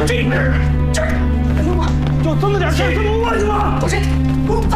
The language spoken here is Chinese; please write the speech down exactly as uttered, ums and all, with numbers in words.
这这，就这么点事儿，这么恶心吗？ 走开！